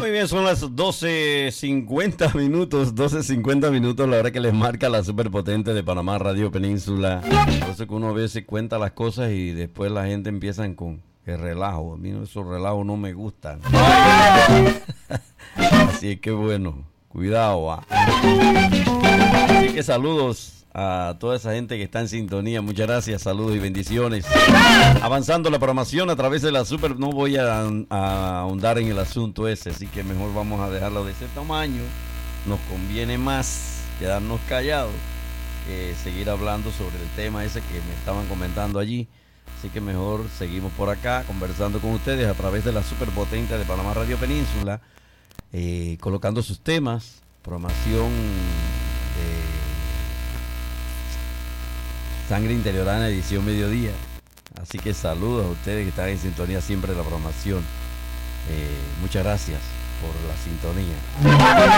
Muy bien, son las 12:50 minutos, la hora que les marca la superpotente de Panamá Radio Península. Por eso que uno a veces cuenta las cosas y después la gente empieza con el relajo. A mí esos relajos no me gustan. Así es que bueno, cuidado. ¿Va? Así que saludos a toda esa gente que está en sintonía. Muchas gracias, saludos y bendiciones. Avanzando la programación a través de la super. No voy a ahondar en el asunto ese, así que mejor vamos a dejarlo de ese tamaño. Nos conviene más quedarnos callados que seguir hablando sobre el tema ese que me estaban comentando allí. Así que mejor seguimos por acá conversando con ustedes a través de la superpotente de Panamá Radio Península, colocando sus temas, programación de Sangre Interiorana, edición mediodía. Así que saludos a ustedes que están en sintonía siempre de la programación. Muchas gracias por la sintonía.